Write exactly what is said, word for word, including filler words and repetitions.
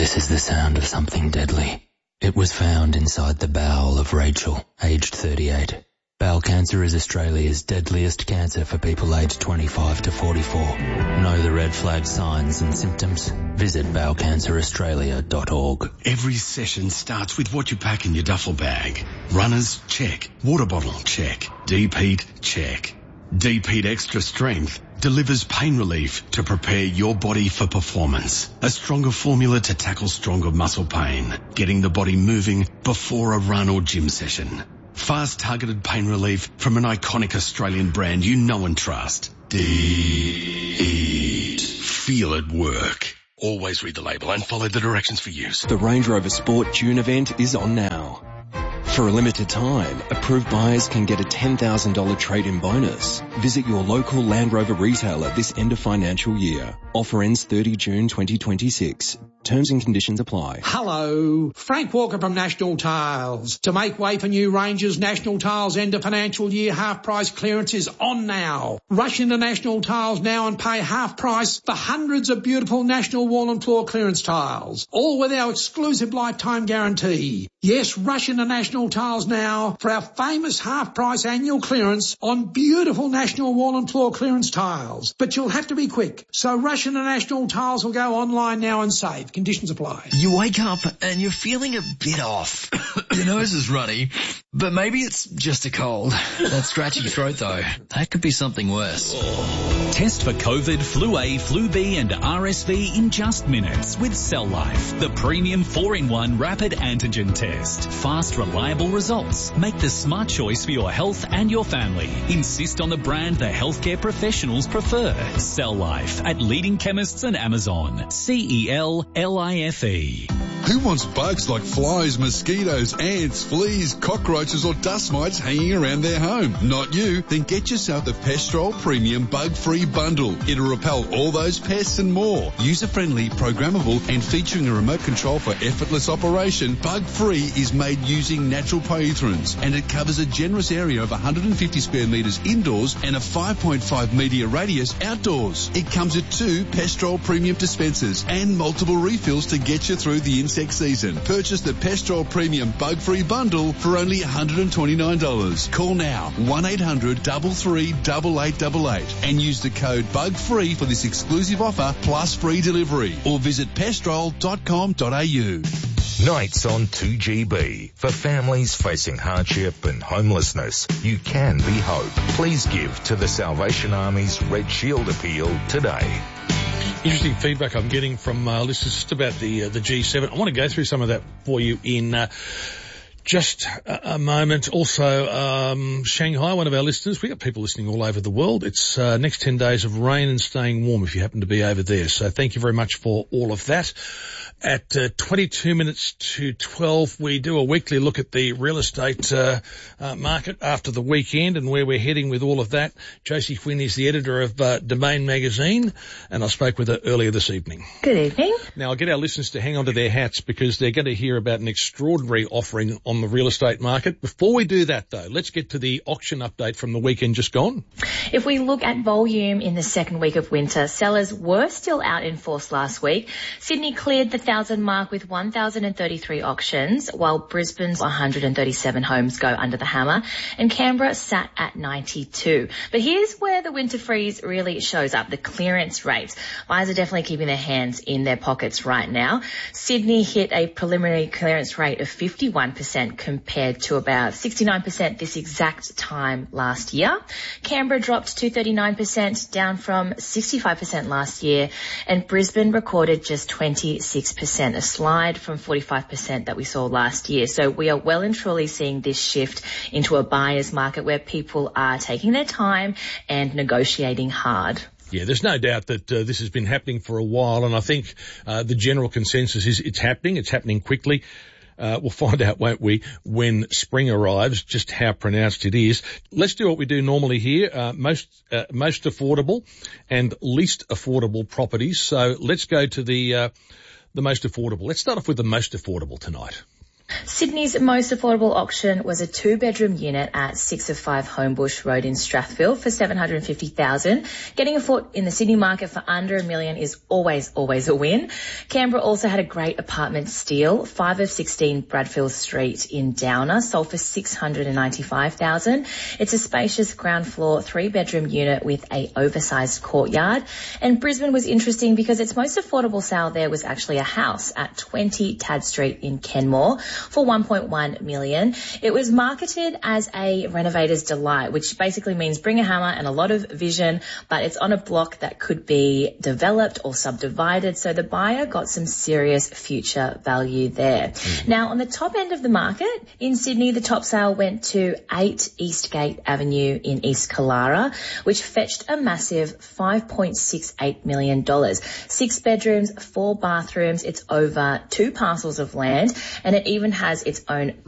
This is the sound of something deadly. It was found inside the bowel of Rachel, aged thirty-eight. Bowel cancer is Australia's deadliest cancer for people aged twenty-five to forty-four. Know the red flag signs and symptoms? Visit bowel cancer australia dot org. Every session starts with what you pack in your duffel bag. Runners, check. Water bottle, check. Deep heat, check. Deep Heat Extra Strength delivers pain relief to prepare your body for performance. A stronger formula to tackle stronger muscle pain, getting the body moving before a run or gym session. Fast targeted pain relief from an iconic Australian brand you know and trust. Deep. Feel it work. Always read the label and follow the directions for use. The Range Rover Sport June event is on now. For a limited time, approved buyers can get a ten thousand dollars trade-in bonus. Visit your local Land Rover retailer this end of financial year. Offer ends thirtieth of June twenty twenty-six. Terms and conditions apply. Hello, Frank Walker from National Tiles. To make way for new ranges, National Tiles end of financial year half price clearance is on now. Rush into National Tiles now and pay half price for hundreds of beautiful National wall and floor clearance tiles, all with our exclusive lifetime guarantee. Yes, rush into National Tiles now for our famous half price annual clearance on beautiful National wall and floor clearance tiles. But you'll have to be quick, so rush into National Tiles or go online now and save. Conditions apply. You wake up and you're feeling a bit off. Your nose is runny, but maybe it's just a cold. That scratchy throat though, that could be something worse. Test for COVID, Flu A, Flu B and R S V in just minutes with Cell Life, the premium four in one rapid antigen test. Fast, reliable results. Make the smart choice for your health and your family. Insist on the brand the healthcare professionals prefer. Cell Life at leading chemists and Amazon. C E L L I F E. Who wants bugs like flies, mosquitoes, ants, fleas, cockroaches or dust mites hanging around their home? Not you. Then get yourself the Pestrol Premium Bug-Free Bundle. It'll repel all those pests and more. User-friendly, programmable and featuring a remote control for effortless operation, Bug-Free is made using natural pyrethrins and it covers a generous area of one hundred fifty square metres indoors and a five point five metre radius outdoors. It comes with two Pestrol Premium dispensers and multiple refills to get you through the insect season. Purchase the Pestrol Premium Bug-Free Bundle for only one hundred twenty-nine dollars. Call now one eight hundred three three eight eight eight eight and use the code BUGFREE for this exclusive offer plus free delivery or visit pestrol dot com dot a u. Nights on two G B. For families facing hardship and homelessness, you can be hope. Please give to the Salvation Army's Red Shield Appeal today. Interesting feedback I'm getting from uh, listeners just about the uh, the G seven. I want to go through some of that for you in uh, just a, a moment. Also, um, Shanghai, one of our listeners. We've got people listening all over the world. It's uh, next ten days of rain and staying warm if you happen to be over there. So thank you very much for all of that. At uh, twenty-two minutes to twelve, we do a weekly look at the real estate uh, uh, market after the weekend and where we're heading with all of that. Josie Quinn is the editor of uh, Domain magazine, and I spoke with her earlier this evening. Good evening. Now, I'll get our listeners to hang on to their hats because they're going to hear about an extraordinary offering on the real estate market. Before we do that, though, let's get to the auction update from the weekend just gone. If we look at volume in the second week of winter, sellers were still out in force last week. Sydney cleared the thousand mark with one thousand thirty-three auctions, while Brisbane's one hundred thirty-seven homes go under the hammer, and Canberra sat at ninety-two. But here's where the winter freeze really shows up, the clearance rates. Buyers are definitely keeping their hands in their pockets right now. Sydney hit a preliminary clearance rate of fifty-one percent compared to about sixty-nine percent this exact time last year. Canberra dropped to thirty-nine percent, down from sixty-five percent last year, and Brisbane recorded just twenty-six percent, a slide from forty-five percent that we saw last year. So we are well and truly seeing this shift into a buyer's market where people are taking their time and negotiating hard. Yeah, there's no doubt that uh, this has been happening for a while, and I think uh, the general consensus is it's happening. It's happening quickly. Uh, we'll find out, won't we, when spring arrives, just how pronounced it is. Let's do what we do normally here, uh, most uh, most affordable and least affordable properties. So let's go to the uh, the most affordable. Let's start off with the most affordable tonight. Sydney's most affordable auction was a two-bedroom unit at six of five Homebush Road in Strathfield for seven hundred fifty thousand dollars. Getting a foot in the Sydney market for under a million is always, always a win. Canberra also had a great apartment steal. five of sixteen Bradfield Street in Downer sold for six hundred ninety-five thousand dollars. It's a spacious ground floor, three-bedroom unit with a oversized courtyard. And Brisbane was interesting because its most affordable sale there was actually a house at twenty Tad Street in Kenmore for one point one million dollars. It was marketed as a renovator's delight, which basically means bring a hammer and a lot of vision, but it's on a block that could be developed or subdivided, so the buyer got some serious future value there. Mm. Now, on the top end of the market in Sydney, the top sale went to eight Eastgate Avenue in East Killara, which fetched a massive five point six eight million dollars. Six bedrooms, four bathrooms, it's over two parcels of land, and it even has its own